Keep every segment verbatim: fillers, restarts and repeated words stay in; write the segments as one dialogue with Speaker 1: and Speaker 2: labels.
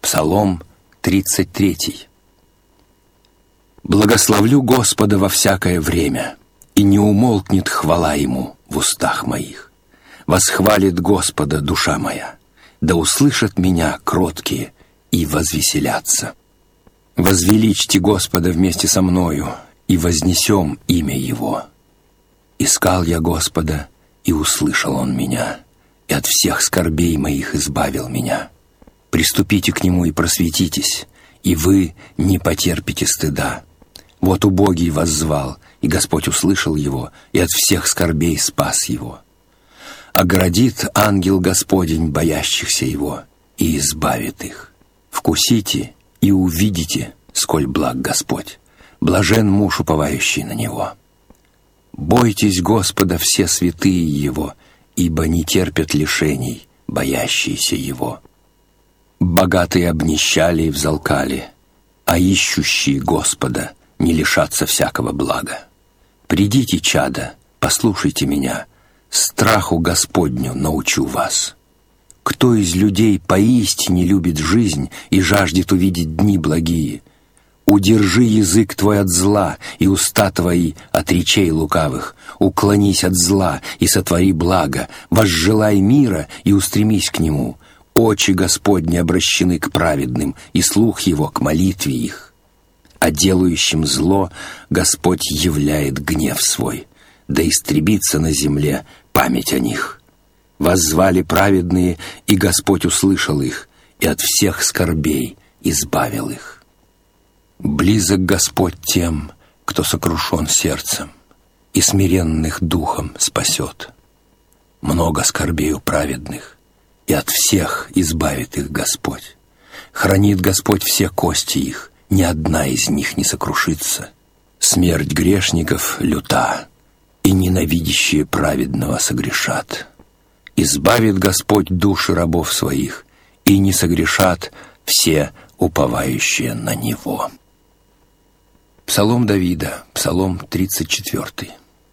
Speaker 1: Псалом тридцать третий. «Благословлю Господа во всякое время, и не умолкнет хвала Ему в устах моих. Восхвалит Господа душа моя, да услышат меня кроткие и возвеселятся. Возвеличьте Господа вместе со мною, и вознесем имя Его. Искал я Господа, и услышал Он меня, и от всех скорбей моих избавил меня. Приступите к Нему и просветитесь, и вы не потерпите стыда. Вот убогий воззвал, и Господь услышал его, и от всех скорбей спас его. Оградит ангел Господень боящихся Его, и избавит их. Вкусите и увидите, сколь благ Господь. Блажен муж, уповающий на Него. Бойтесь Господа все святые Его, ибо не терпят лишений боящиеся Его. Богатые обнищали и взалкали, а ищущие Господа не лишатся всякого блага. Придите, чада, послушайте меня, страху Господню научу вас. Кто из людей поистине любит жизнь и жаждет увидеть дни благие? Удержи язык твой от зла и уста твои от речей лукавых. Уклонись от зла и сотвори благо, возжелай мира и устремись к нему. Очи Господни обращены к праведным, и слух его к молитве их. А делающим зло Господь являет гнев свой, да истребится на земле память о них. Воззвали праведные, и Господь услышал их, и от всех скорбей избавил их. Близок Господь тем, кто сокрушен сердцем, и смиренных духом спасет. Много скорбей у праведных, и от всех избавит их Господь. Хранит Господь все кости их, ни одна из них не сокрушится. Смерть грешников люта, и ненавидящие праведного согрешат. Избавит Господь души рабов своих, и не согрешат все уповающие на Него». Псалом Давида, Псалом тридцать четвёртый.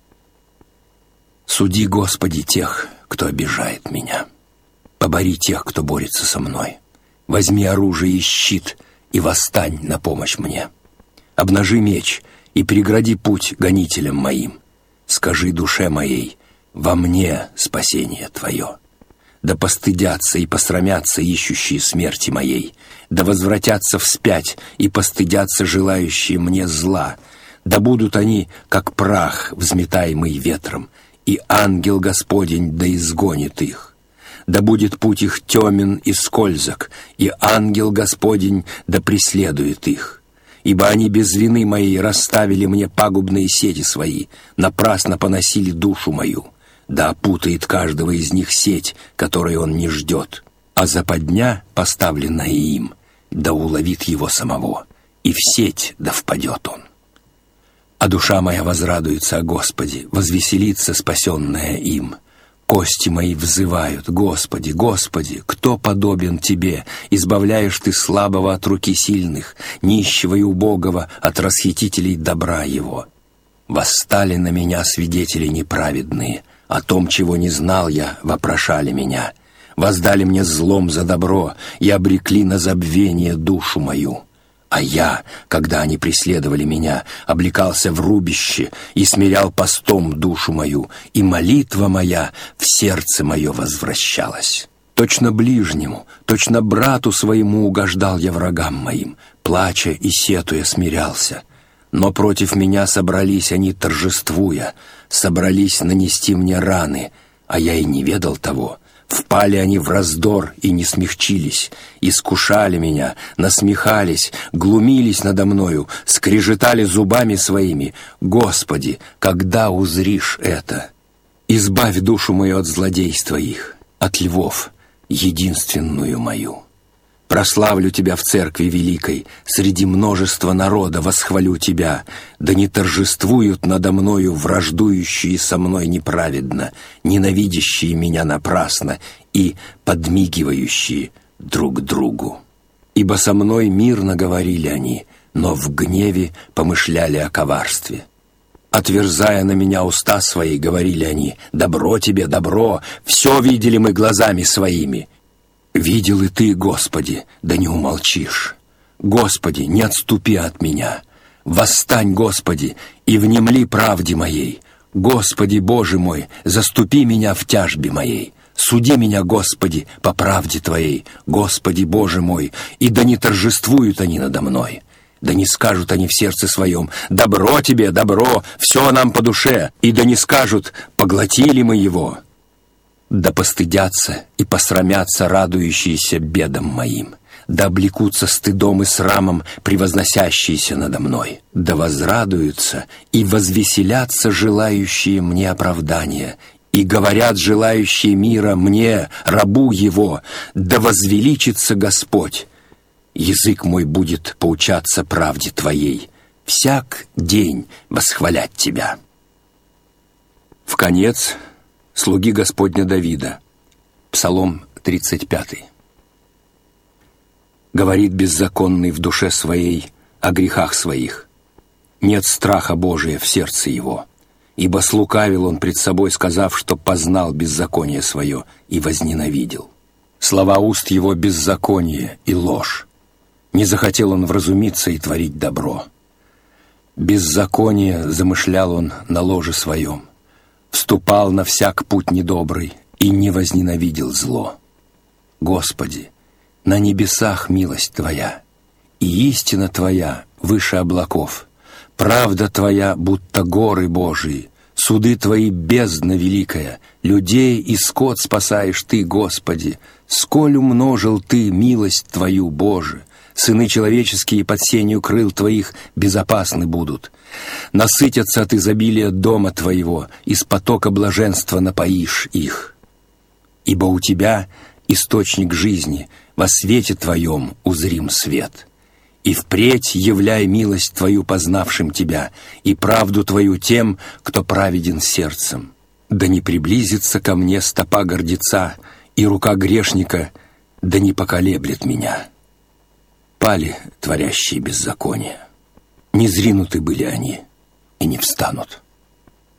Speaker 1: «Суди, Господи, тех, кто обижает меня. Побори тех, кто борется со мной. Возьми оружие и щит, и восстань на помощь мне. Обнажи меч и прегради путь гонителям моим. Скажи душе моей, во мне спасение Твое. Да постыдятся и посрамятся ищущие смерти моей, да возвратятся вспять и постыдятся желающие мне зла. Да будут они, как прах, взметаемый ветром, и ангел Господень да изгонит их. Да будет путь их темен и скользок, и ангел Господень да преследует их. Ибо они без вины моей расставили мне пагубные сети свои, напрасно поносили душу мою. Да опутает каждого из них сеть, которой он не ждет, а западня, поставленная им, да уловит его самого, и в сеть да впадет он. А душа моя возрадуется о Господе, возвеселится спасенная им. Кости мои взывают: Господи, Господи, кто подобен Тебе? Избавляешь Ты слабого от руки сильных, нищего и убогого от расхитителей добра его. Восстали на меня свидетели неправедные, о том, чего не знал я, вопрошали меня. Воздали мне злом за добро и обрекли на забвение душу мою. А я, когда они преследовали меня, облекался в рубище и смирял постом душу мою, и молитва моя в сердце мое возвращалась. Точно ближнему, точно брату своему угождал я врагам моим, плача и сетуя смирялся. Но против меня собрались они, торжествуя, собрались нанести мне раны, а я и не ведал того. Впали они в раздор и не смягчились, искушали меня, насмехались, глумились надо мною, скрежетали зубами своими. Господи, когда узришь это? Избавь душу мою от злодейства их, от львов, единственную мою. Прославлю Тебя в церкви великой, среди множества народа восхвалю Тебя, да не торжествуют надо мною враждующие со мной неправедно, ненавидящие меня напрасно и подмигивающие друг другу. Ибо со мной мирно говорили они, но в гневе помышляли о коварстве. Отверзая на меня уста свои, говорили они: «Добро тебе, добро, все видели мы глазами своими». Видел и ты, Господи, да не умолчишь. Господи, не отступи от меня. Восстань, Господи, и внемли правде моей. Господи, Боже мой, заступи меня в тяжбе моей. Суди меня, Господи, по правде Твоей, Господи, Боже мой, и да не торжествуют они надо мной. Да не скажут они в сердце своем: «Добро тебе, добро, все нам по душе», и да не скажут: «Поглотили мы его». Да постыдятся и посрамятся радующиеся бедам моим, да облекутся стыдом и срамом превозносящиеся надо мной, да возрадуются и возвеселятся желающие мне оправдания, и говорят желающие мира мне, рабу его: да возвеличится Господь. Язык мой будет поучаться правде Твоей, всяк день восхвалять Тебя. Вконец слуги Господня Давида, Псалом тридцать пятый. Говорит беззаконный в душе своей о грехах своих. Нет страха Божия в сердце его, ибо слукавил он пред собой, сказав, что познал беззаконие свое и возненавидел. Слова уст его беззаконие и ложь. Не захотел он вразумиться и творить добро. Беззаконие замышлял он на ложе своем, вступал на всяк путь недобрый и не возненавидел зло. Господи, на небесах милость Твоя, и истина Твоя выше облаков, правда Твоя будто горы Божии, суды Твои бездна великая, людей и скот спасаешь Ты, Господи, сколь умножил Ты милость Твою, Боже. Сыны человеческие под сенью крыл Твоих безопасны будут. Насытятся от изобилия дома Твоего, из потока блаженства напоишь их. Ибо у Тебя источник жизни, во свете Твоем узрим свет. И впредь являй милость Твою познавшим Тебя и правду Твою тем, кто праведен сердцем. Да не приблизится ко мне стопа гордеца, и рука грешника да не поколеблет меня. Пали творящие беззаконие, не зринуты были они и не встанут.